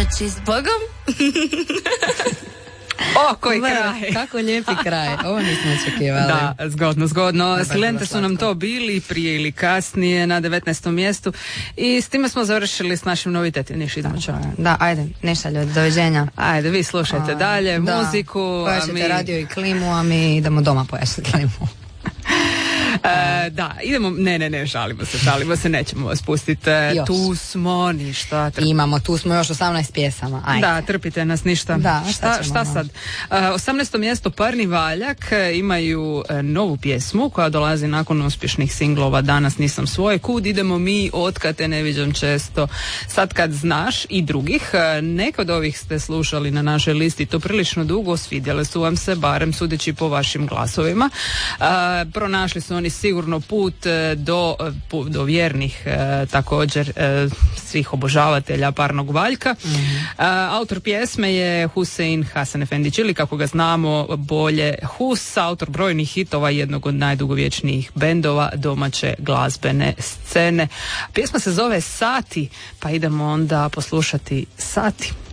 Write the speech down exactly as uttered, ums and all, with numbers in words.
noći s Bogom. O, koji kraj. Kako lijepi kraj. Ovo nismo očekivali. Da, zgodno, zgodno. Da, Silente su nam to bili prije ili kasnije na devetnaestom mjestu i s time smo završili s našim novitetima. Niš, idemo čao. Da, ajde, ništa ljudi, doviđenja. Ajde, vi slušajte a, dalje da, muziku. Pojačite mi... radio i klimu, a mi idemo doma pojačiti klimu. E, da, idemo, ne, ne, ne, žalimo se, žalimo se, nećemo vas pustiti. Tu smo, ništa. Trp... Imamo, tu smo još osamnaest pjesama. Ajde. Da, trpite nas, ništa. Da, šta, šta, šta sad? E, osamnaesto mjesto Parni Valjak imaju e, novu pjesmu koja dolazi nakon uspješnih singlova Danas nisam svoj. Kud idemo mi, otkad te ne viđam često, Sad kad znaš i drugih. E, neke od ovih ste slušali na našoj listi to prilično dugo, svidjele su vam se, barem sudeći po vašim glasovima. E, pronašli su oni sigurno put do, do vjernih također svih obožavatelja Parnog Valjka. Mm-hmm. Autor pjesme je Husein Hasanefendić ili kako ga znamo bolje Hus, autor brojnih hitova, jednog od najdugovječnijih bendova domaće glazbene scene. Pjesma se zove Sati, pa idemo onda poslušati Sati.